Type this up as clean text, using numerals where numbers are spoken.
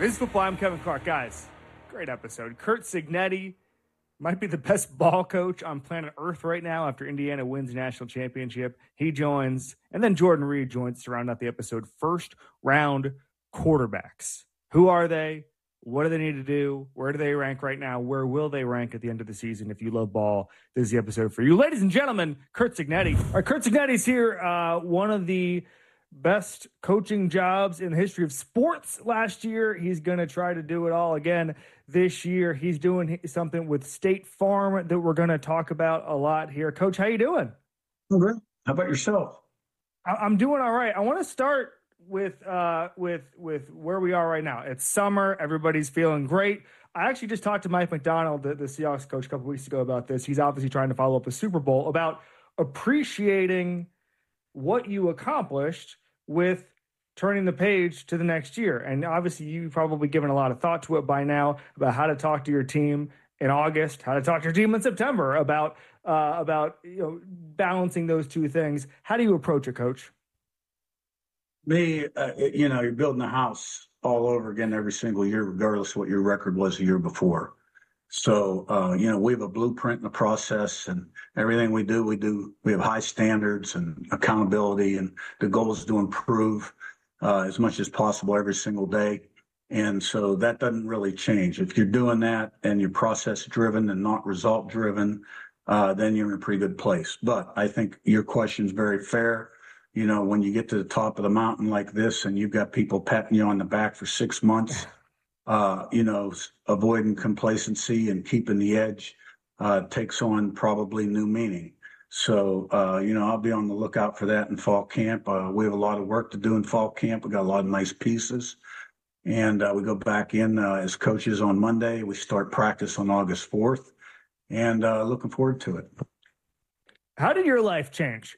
This is Football. I'm Kevin Clark. Guys, great episode. Curt Cignetti might be the best ball coach on planet Earth right now after Indiana wins national championship. He joins, and then Jordan Reed joins to round out the episode. First round quarterbacks. Who are they? What do they need to do? Where do they rank right now? Where will they rank at the end of the season? If you love ball, this is the episode for you. Ladies and gentlemen, Curt Cignetti. All right, Curt Cignetti's here. One of the best coaching jobs in the history of sports last year. He's going to try to do it all again this year. He's doing something with State Farm that we're going to talk about a lot here. Coach, how you doing? I'm great. How about yourself? I'm doing all right. I want to start with where we are right now. It's summer. Everybody's feeling great. I actually just talked to Mike Macdonald, the Seahawks coach, a couple weeks ago about this. He's obviously trying to follow up a Super Bowl, about appreciating what you accomplished with turning the page to the next year. And obviously you've probably given a lot of thought to it by now about how to talk to your team in August, how to talk to your team in September about balancing those two things. How do you approach it, Coach? You're building a house all over again every single year, regardless of what your record was the year before. So, we have a blueprint in the process, and everything we have high standards and accountability, and the goal is to improve as much as possible every single day. And so that doesn't really change. If you're doing that and you're process driven and not result driven, then you're in a pretty good place. But I think your question is very fair. When you get to the top of the mountain like this and you've got people patting you on the back for 6 months, avoiding complacency and keeping the edge takes on probably new meaning. So, I'll be on the lookout for that in fall camp. We have a lot of work to do in fall camp. We got a lot of nice pieces. And we go back in as coaches on Monday. We start practice on August 4th, and looking forward to it. How did your life change